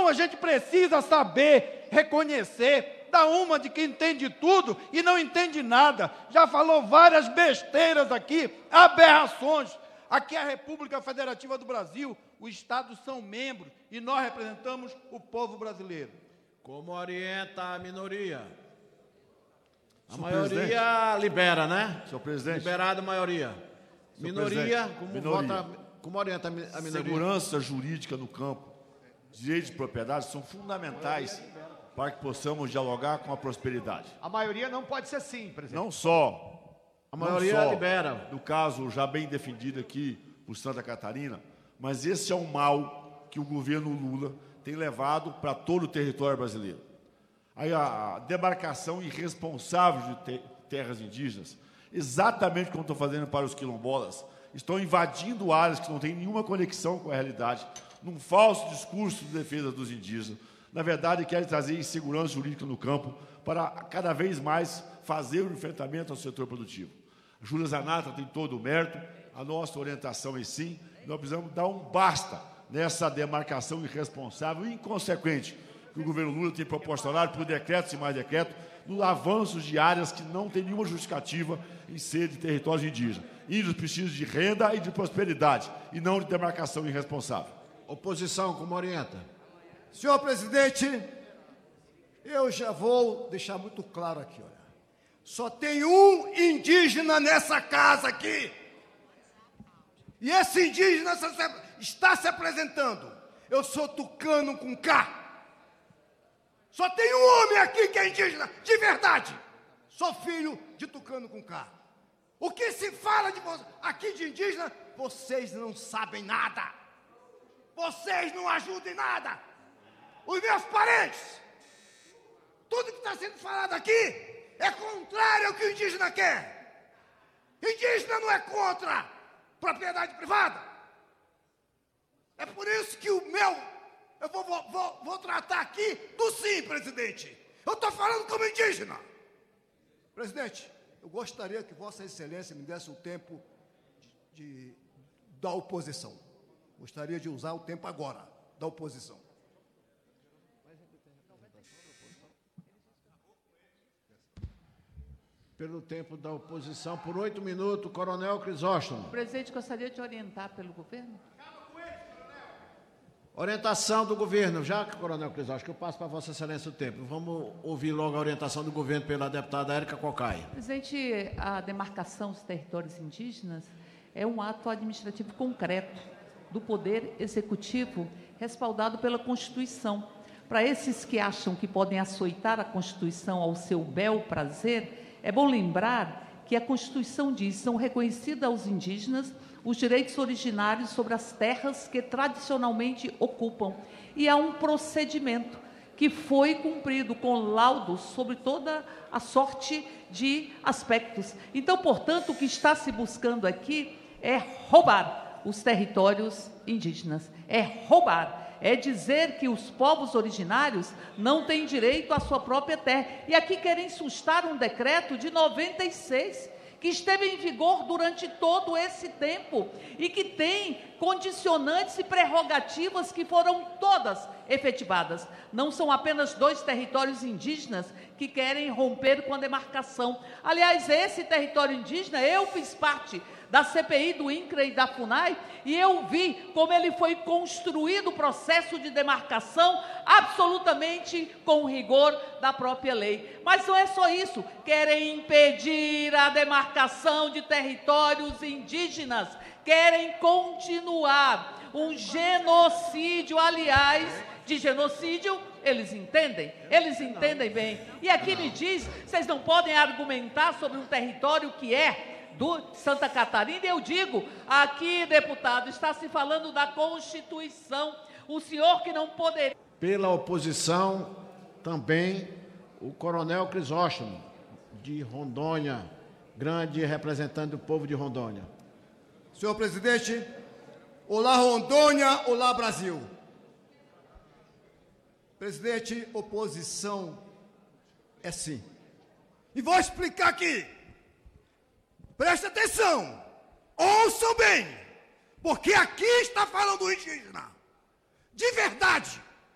Então a gente precisa saber reconhecer, dar uma de quem entende tudo e não entende nada. Já falou várias besteiras aqui, aberrações. Aqui é a República Federativa do Brasil, os estados são membros e nós representamos o povo brasileiro. Como orienta a minoria? A Senhor maioria presidente. libera, né? Senhor presidente. Liberada a maioria. Senhor Minoria, presidente, como minoria. vota, como orienta a minoria? Segurança jurídica no campo, direitos de propriedade são fundamentais para que possamos dialogar com a prosperidade. A maioria não pode ser sim, presidente. Não só A maioria libera. no caso já bem defendido aqui por Santa Catarina, mas esse é um mal que o governo Lula tem levado para todo o território brasileiro. Aí a demarcação irresponsável de terras indígenas, exatamente como estão fazendo para os quilombolas, estão invadindo áreas que não têm nenhuma conexão com a realidade, num falso discurso de defesa dos indígenas. Na verdade, querem trazer insegurança jurídica no campo para cada vez mais fazer o enfrentamento ao setor produtivo. A Júlia Zanata tem todo o mérito, a nossa orientação é sim, nós precisamos dar um basta nessa demarcação irresponsável e inconsequente que o governo Lula tem proporcionado por decretos e mais decretos, no avanço de áreas que não tem nenhuma justificativa em ser de territórios indígenas. Índios precisam de renda e de prosperidade, e não de demarcação irresponsável. Oposição, como orienta? Senhor presidente, eu já vou deixar muito claro aqui, olha. Só tem um indígena nessa casa aqui. E esse indígena está se apresentando. Eu sou tucano com K. Só tem um homem aqui que é indígena, de verdade. Sou filho de tucano com K. O que se fala de aqui de indígena, vocês não sabem nada. Vocês não ajudam em nada. Os meus parentes, tudo que está sendo falado aqui é contrário ao que o indígena quer. Indígena não é contra propriedade privada. É por isso que o meu, eu vou tratar aqui do sim, presidente. Eu estou falando como indígena. Presidente, eu gostaria que Vossa Excelência me desse o tempo da oposição. Gostaria de usar o tempo agora, da oposição. Pelo tempo da oposição, por 8 minutos, Coronel Crisóstomo. Presidente, gostaria de orientar pelo governo. Orientação do governo, já que, Coronel Crisóstomo, que eu passo para Vossa Excelência o tempo. Vamos ouvir logo a orientação do governo pela deputada Érica Cocai. Presidente, a demarcação dos territórios indígenas é um ato administrativo concreto do Poder Executivo, respaldado pela Constituição. Para esses que acham que podem açoitar a Constituição ao seu bel prazer, é bom lembrar que a Constituição diz: são reconhecidos aos indígenas os direitos originários sobre as terras que tradicionalmente ocupam. E há um procedimento que foi cumprido com laudos sobre toda a sorte de aspectos. Então, portanto, o que está se buscando aqui é roubar os territórios indígenas. É roubar. É dizer que os povos originários não têm direito à sua própria terra. E aqui querem sustar um decreto de 96, que esteve em vigor durante todo esse tempo e que tem condicionantes e prerrogativas que foram todas efetivadas. Não são apenas 2 territórios indígenas que querem romper com a demarcação. Aliás, esse território indígena, eu fiz parte da CPI do INCRA e da FUNAI, e eu vi como ele foi construído o processo de demarcação absolutamente com o rigor da própria lei. Mas não é só isso, querem impedir a demarcação de territórios indígenas, querem continuar um genocídio, aliás, de genocídio, eles entendem bem. E aqui me diz, vocês não podem argumentar sobre um território que é do Santa Catarina, e eu digo, aqui, deputado, está se falando da Constituição, o senhor que não poderia... Pela oposição, também, o Coronel Crisóstomo, de Rondônia, grande representante do povo de Rondônia. Senhor presidente, olá Rondônia, olá Brasil. Presidente, oposição é sim. E vou explicar aqui. Preste atenção, ouçam bem, porque aqui está falando indígena, de verdade.